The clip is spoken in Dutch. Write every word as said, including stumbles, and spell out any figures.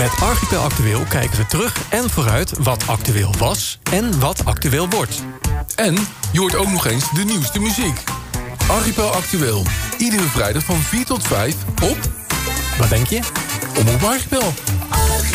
Met Archipel Actueel kijken we terug en vooruit wat actueel was en wat actueel wordt. En je hoort ook nog eens de nieuwste muziek. Archipel Actueel. Iedere vrijdag van vier tot vijf op... Wat denk je? Omroep Archipel.